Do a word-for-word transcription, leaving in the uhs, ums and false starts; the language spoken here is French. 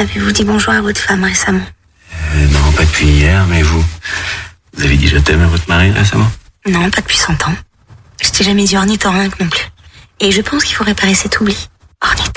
Avez-vous dit bonjour à votre femme récemment? euh, Non, pas depuis hier, mais vous... Vous avez dit je t'aime à votre mari récemment? Non, pas depuis cent ans. Je t'ai jamais dit ornithorynque non plus. Et je pense qu'il faut réparer cet oubli. Ornithorynque.